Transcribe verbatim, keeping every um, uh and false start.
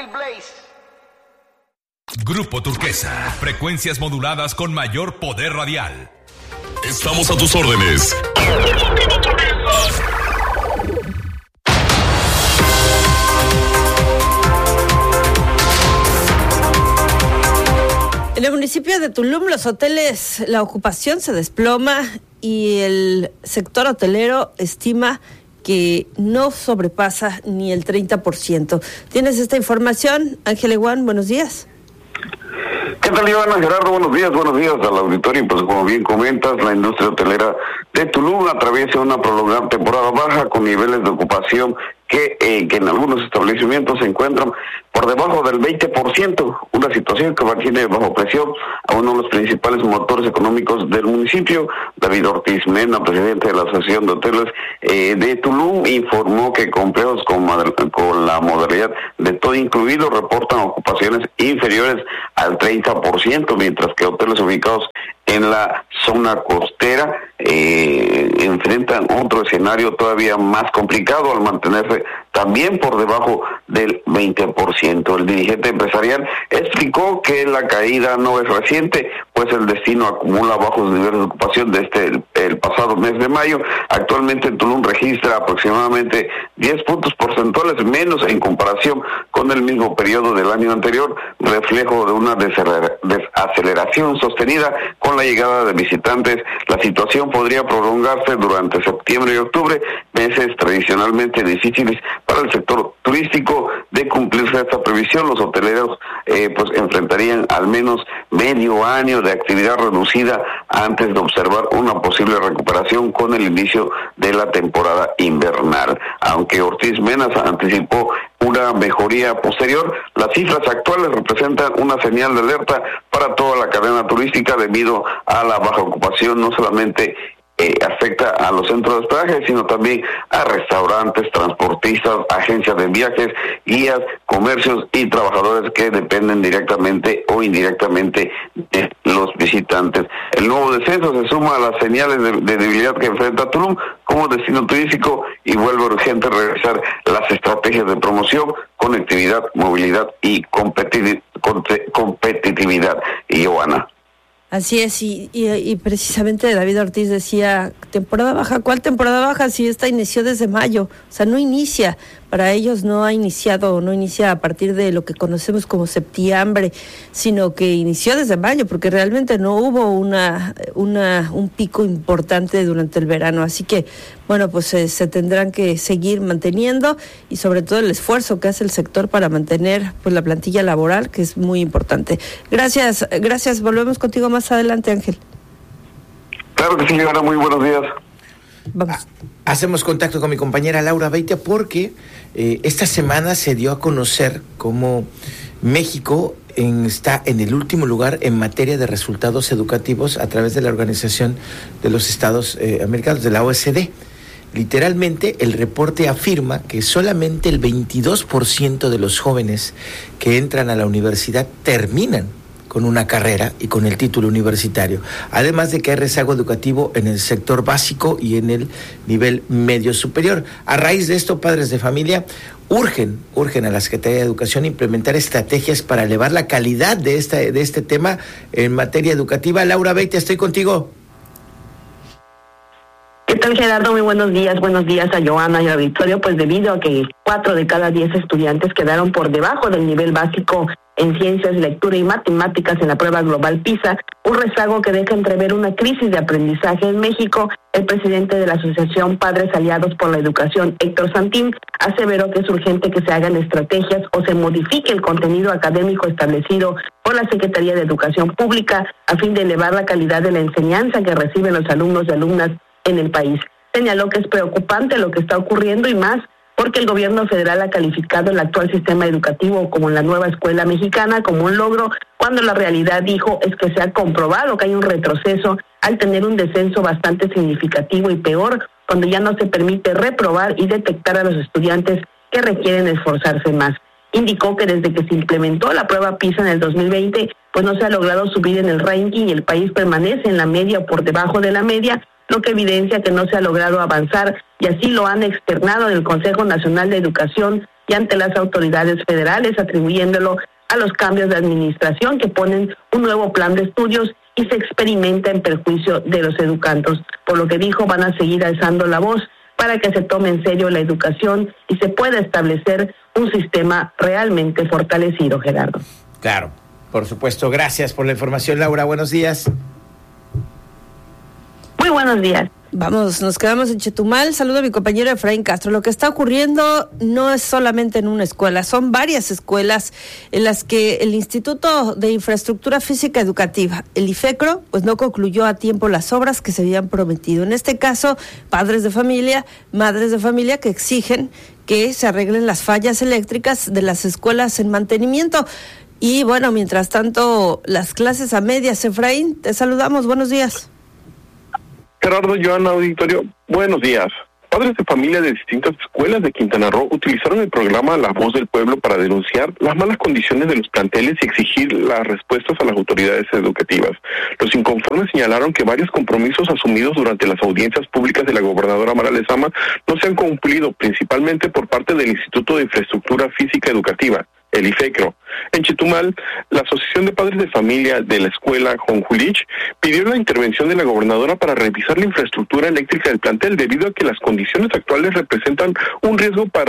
Blaze. Grupo Turquesa, frecuencias moduladas con mayor poder radial. Estamos a tus órdenes. En el municipio de Tulum, los hoteles, la ocupación se desploma y el sector hotelero estima que no sobrepasa ni el treinta por ciento. ¿Tienes esta información, Ángel Eguán? Buenos días. ¿Qué tal, Ivana? Gerardo, buenos días, buenos días al auditorio. Pues como bien comentas, la industria hotelera de Tulum atraviesa una prolongada temporada baja con niveles de ocupación que, eh, que en algunos establecimientos se encuentran por debajo del veinte por ciento, una situación que mantiene bajo presión a uno de los principales motores económicos del municipio. David Ortiz Mena, presidente de la Asociación de Hoteles eh, de Tulum, informó que complejos con, con la modalidad de todo incluido reportan ocupaciones inferiores al treinta por ciento, mientras que hoteles ubicados en la zona costera eh, enfrentan otro escenario todavía más complicado al mantenerse también por debajo del veinte por ciento. El dirigente empresarial explicó que la caída no es reciente, pues el destino acumula bajos niveles de ocupación desde el, el pasado mes de mayo. Actualmente Tulum registra aproximadamente diez puntos porcentuales menos en comparación con el mismo periodo del año anterior, reflejo de una desaceleración sostenida con la llegada de visitantes. La situación podría prolongarse durante septiembre y octubre, meses tradicionalmente difíciles para el sector turístico. De cumplirse esta previsión, los hoteleros eh, pues enfrentarían al menos medio año de actividad reducida antes de observar una posible recuperación con el inicio de la temporada invernal. Aunque Ortiz Menas anticipó una mejoría posterior, las cifras actuales representan una señal de alerta para toda la cadena turística debido a la baja ocupación. No solamente Eh, afecta a los centros de hospedaje, sino también a restaurantes, transportistas, agencias de viajes, guías, comercios y trabajadores que dependen directamente o indirectamente de los visitantes. El nuevo descenso se suma a las señales de, de debilidad que enfrenta Tulum como destino turístico y vuelve urgente revisar las estrategias de promoción, conectividad, movilidad y competi- competitividad. Y Joana. Así es, y, y, y precisamente David Ortiz decía, temporada baja, ¿cuál temporada baja? Si esta inició desde mayo, o sea, no inicia, para ellos no ha iniciado, no inicia a partir de lo que conocemos como septiembre, sino que inició desde mayo, porque realmente no hubo una, una un pico importante durante el verano, así que, bueno, pues eh, se tendrán que seguir manteniendo y sobre todo el esfuerzo que hace el sector para mantener pues la plantilla laboral, que es muy importante. Gracias, gracias, volvemos contigo más adelante, Ángel. Claro que sí, Ana, muy buenos días. Vamos. Hacemos contacto con mi compañera Laura Beitia porque eh, esta semana se dio a conocer cómo México en, está en el último lugar en materia de resultados educativos a través de la Organización de los Estados eh, Americanos, de la O E C D. Literalmente, el reporte afirma que solamente el veintidós por ciento de los jóvenes que entran a la universidad terminan con una carrera y con el título universitario, además de que hay rezago educativo en el sector básico y en el nivel medio superior. A raíz de esto, padres de familia urgen, urgen a la Secretaría de Educación implementar estrategias para elevar la calidad de este, de este tema en materia educativa. Laura Beitia, estoy contigo. ¿Qué tal, Gerardo? Muy buenos días. Buenos días a Joana y a Victoria. Pues debido a que cuatro de cada diez estudiantes quedaron por debajo del nivel básico en ciencias, lectura y matemáticas en la prueba global PISA, un rezago que deja entrever una crisis de aprendizaje en México. El presidente de la Asociación Padres Aliados por la Educación, Héctor Santín, aseveró que es urgente que se hagan estrategias o se modifique el contenido académico establecido por la Secretaría de Educación Pública a fin de elevar la calidad de la enseñanza que reciben los alumnos y alumnas en el país. Señaló que es preocupante lo que está ocurriendo y más porque el gobierno federal ha calificado el actual sistema educativo como la nueva escuela mexicana como un logro, cuando la realidad, dijo, es que se ha comprobado que hay un retroceso al tener un descenso bastante significativo y peor cuando ya no se permite reprobar y detectar a los estudiantes que requieren esforzarse más. Indicó que desde que se implementó la prueba PISA en el dos mil veinte, pues no se ha logrado subir en el ranking y el país permanece en la media o por debajo de la media, lo que evidencia que no se ha logrado avanzar, y así lo han externado en el Consejo Nacional de Educación y ante las autoridades federales, atribuyéndolo a los cambios de administración que ponen un nuevo plan de estudios y se experimenta en perjuicio de los educandos. Por lo que dijo, van a seguir alzando la voz para que se tome en serio la educación y se pueda establecer un sistema realmente fortalecido, Gerardo. Claro, por supuesto. Gracias por la información, Laura. Buenos días. Muy buenos días. Vamos, nos quedamos en Chetumal. Saludo a mi compañero Efraín Castro. Lo que está ocurriendo no es solamente en una escuela, son varias escuelas en las que el Instituto de Infraestructura Física Educativa, el IFECRO, pues no concluyó a tiempo las obras que se habían prometido. En este caso, padres de familia, madres de familia que exigen que se arreglen las fallas eléctricas de las escuelas en mantenimiento. Y bueno, mientras tanto, las clases a medias. Efraín, te saludamos. Buenos días. Gerardo, Joana, auditorio, buenos días. Padres de familia de distintas escuelas de Quintana Roo utilizaron el programa La Voz del Pueblo para denunciar las malas condiciones de los planteles y exigir las respuestas a las autoridades educativas. Los inconformes señalaron que varios compromisos asumidos durante las audiencias públicas de la gobernadora Mara Lezama no se han cumplido, principalmente por parte del Instituto de Infraestructura Física Educativa, el IFECRO. En Chetumal, la Asociación de Padres de Familia de la Escuela Jonjulich pidió la intervención de la gobernadora para revisar la infraestructura eléctrica del plantel debido a que las condiciones actuales representan un riesgo para